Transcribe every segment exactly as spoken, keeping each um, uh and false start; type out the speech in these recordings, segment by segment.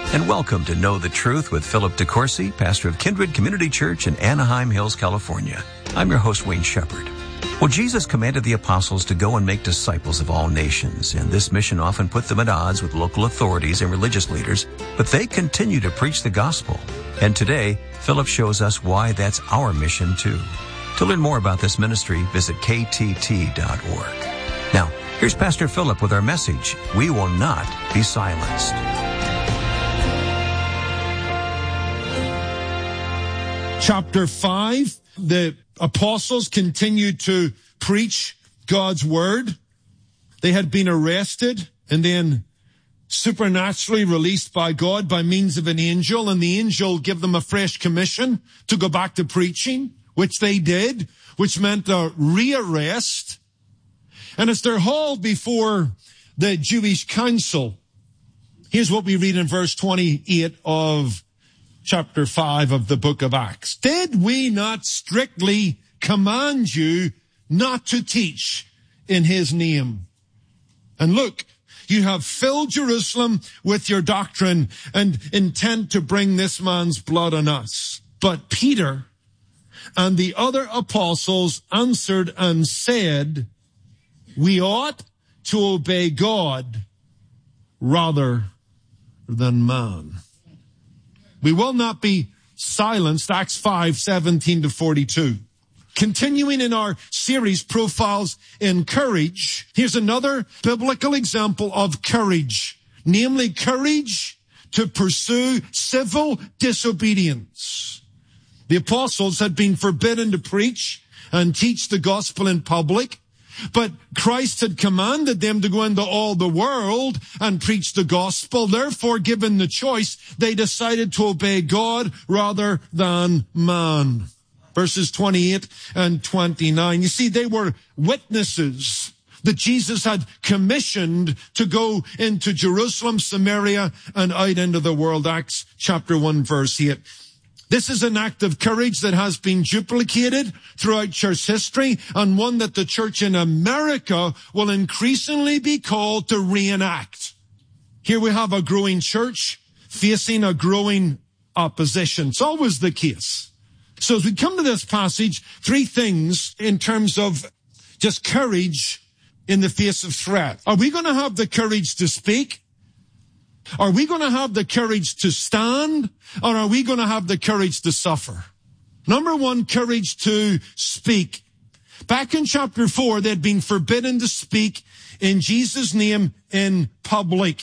and welcome to Know the Truth with Philip DeCourcy, pastor of Kindred Community Church in Anaheim Hills, California. I'm your host, Wayne Shepherd. Well, Jesus commanded the apostles to go and make disciples of all nations, and this mission often put them at odds with local authorities and religious leaders, but they continue to preach the gospel. And today, Philip shows us why that's our mission too. To learn more about this ministry, visit k t t dot org. Now, here's Pastor Philip with our message, We Will Not Be Silenced. Chapter five, the apostles continued to preach God's word. They had been arrested and then supernaturally released by God by means of an angel, and the angel gave them a fresh commission to go back to preaching, which they did, which meant a rearrest. And as they're hauled before the Jewish council, here's what we read in verse twenty-eight of chapter five of the book of Acts. Did we not strictly command you not to teach in his name? And look, you have filled Jerusalem with your doctrine and intent to bring this man's blood on us. But Peter and the other apostles answered and said, we ought to obey God rather than man. We will not be silenced, Acts five, seventeen to forty-two. Continuing in our series, Profiles in Courage, here's another biblical example of courage, namely courage to pursue civil disobedience. The apostles had been forbidden to preach and teach the gospel in public, but Christ had commanded them to go into all the world and preach the gospel. Therefore, given the choice, they decided to obey God rather than man. Verses twenty-eight and twenty-nine. You see, they were witnesses that Jesus had commissioned to go into Jerusalem, Samaria, and out into the world. Acts chapter one, verse eight. This is an act of courage that has been duplicated throughout church history, and one that the church in America will increasingly be called to reenact. Here we have a growing church facing a growing opposition. It's always the case. So as we come to this passage, three things in terms of just courage in the face of threat. Are we going to have the courage to speak? Are we going to have the courage to stand, or are we going to have the courage to suffer? Number one, courage to speak. Back in chapter four, they'd been forbidden to speak in Jesus' name in public.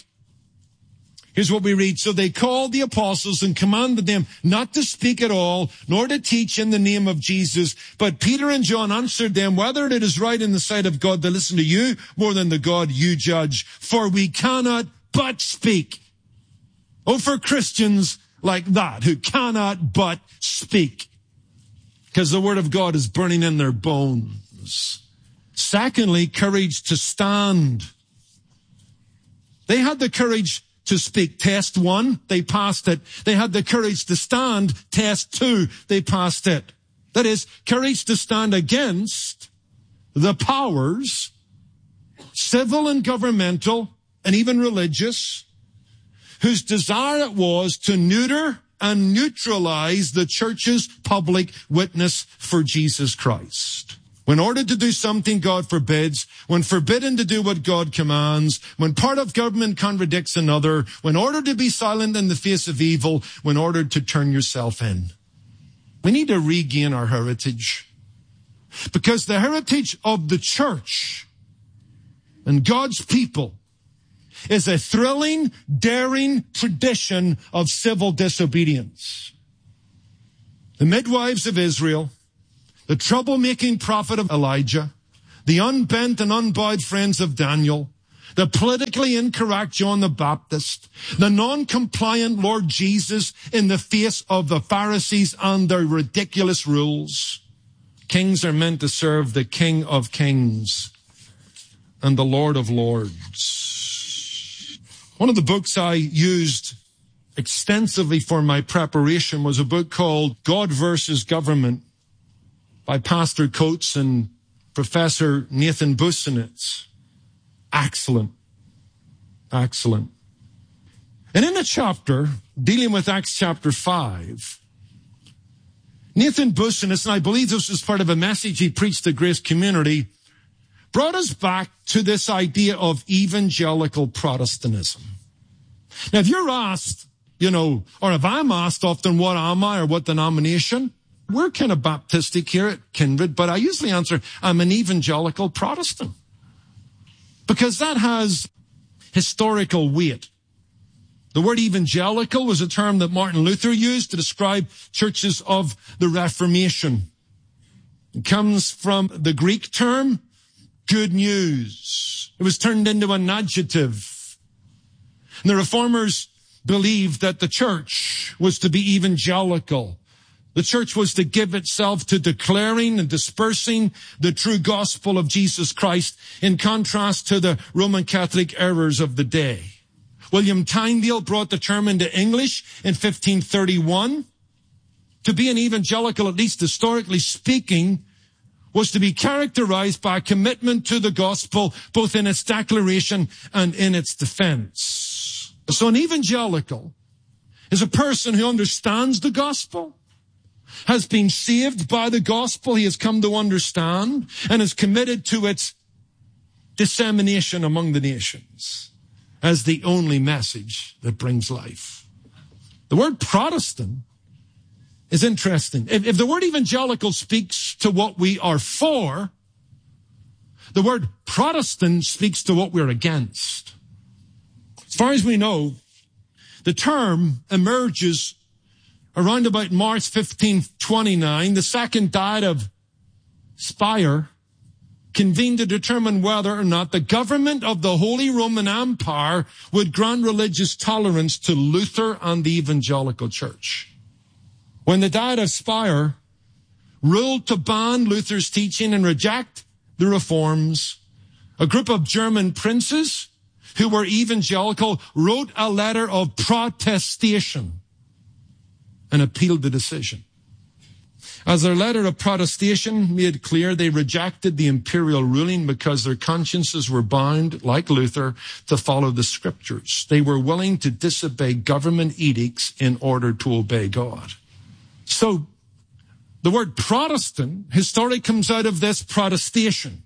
Here's what we read. So they called the apostles and commanded them not to speak at all, nor to teach in the name of Jesus. But Peter and John answered them, whether it is right in the sight of God to listen to you more than the God you judge, for we cannot but speak. Oh, for Christians like that, who cannot but speak, because the word of God is burning in their bones. Secondly, courage to stand. They had the courage to speak. Test one, they passed it. They had the courage to stand. Test two, they passed it. That is, courage to stand against the powers, civil and governmental, and even religious, whose desire it was to neuter and neutralize the church's public witness for Jesus Christ. When ordered to do something God forbids, when forbidden to do what God commands, when part of government contradicts another, when ordered to be silent in the face of evil, when ordered to turn yourself in. We need to regain our heritage, because the heritage of the church and God's people is a thrilling, daring tradition of civil disobedience. The midwives of Israel, the troublemaking prophet of Elijah, the unbent and unbowed friends of Daniel, the politically incorrect John the Baptist, the non-compliant Lord Jesus in the face of the Pharisees and their ridiculous rules. Kings are meant to serve the King of Kings and the Lord of Lords. One of the books I used extensively for my preparation was a book called God versus Government by Pastor Coates and Professor Nathan Busenitz. Excellent. Excellent. And in a chapter dealing with Acts chapter five, Nathan Buchanan, and I believe this was part of a message he preached to Grace Community, brought us back to this idea of evangelical Protestantism. Now, if you're asked, you know, or if I'm asked often, what am I or what denomination? We're kind of Baptistic here at Kindred, but I usually answer, I'm an evangelical Protestant. Because that has historical weight. The word evangelical was a term that Martin Luther used to describe churches of the Reformation. It comes from the Greek term, good news. It was turned into an adjective. And the Reformers believed that the church was to be evangelical. The church was to give itself to declaring and dispersing the true gospel of Jesus Christ, in contrast to the Roman Catholic errors of the day. William Tyndale brought the term into English in fifteen thirty-one. To be an evangelical, at least historically speaking, was to be characterized by a commitment to the gospel, both in its declaration and in its defense. So an evangelical is a person who understands the gospel, has been saved by the gospel he has come to understand, and is committed to its dissemination among the nations as the only message that brings life. The word Protestant is interesting. If, if the word evangelical speaks to what we are for, the word Protestant speaks to what we're against. As far as we know, the term emerges around about March fifteen twenty-nine. The Second Diet of Speyer convened to determine whether or not the government of the Holy Roman Empire would grant religious tolerance to Luther and the evangelical church. When the Diet of Speyer ruled to ban Luther's teaching and reject the reforms, a group of German princes who were evangelical wrote a letter of protestation and appealed the decision. As their letter of protestation made clear, they rejected the imperial ruling because their consciences were bound, like Luther, to follow the scriptures. They were willing to disobey government edicts in order to obey God. So the word Protestant historically comes out of this protestation.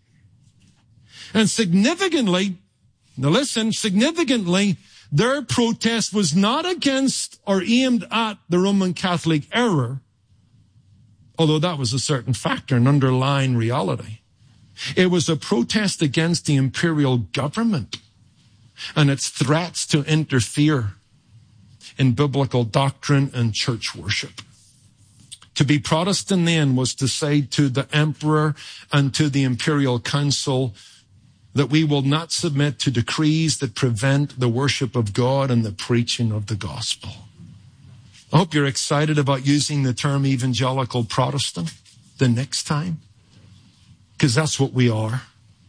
And significantly, now listen, significantly, their protest was not against or aimed at the Roman Catholic error, although that was a certain factor, an underlying reality. It was a protest against the imperial government and its threats to interfere in biblical doctrine and church worship. To be Protestant then was to say to the emperor and to the imperial council that we will not submit to decrees that prevent the worship of God and the preaching of the gospel. I hope you're excited about using the term evangelical Protestant the next time, because that's what we are.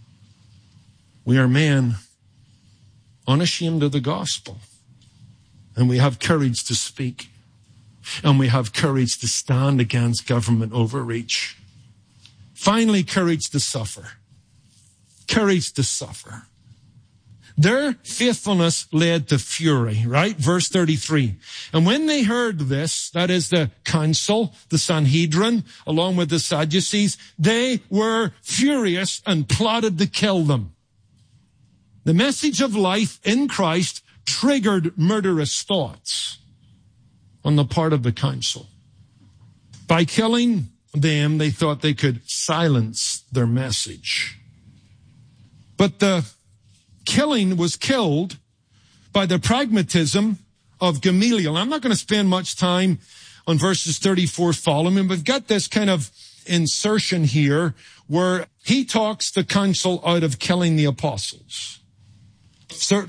We are men unashamed of the gospel, and we have courage to speak, and we have courage to stand against government overreach. Finally, courage to suffer. Courage to suffer. Their faithfulness led to fury, right? Verse thirty-three. And when they heard this, that is the council, the Sanhedrin, along with the Sadducees, they were furious and plotted to kill them. The message of life in Christ triggered murderous thoughts on the part of the council. By killing them, they thought they could silence their message. But the killing was killed by the pragmatism of Gamaliel. I'm not going to spend much time on verses thirty-four following. We've got this kind of insertion here where he talks the council out of killing the apostles.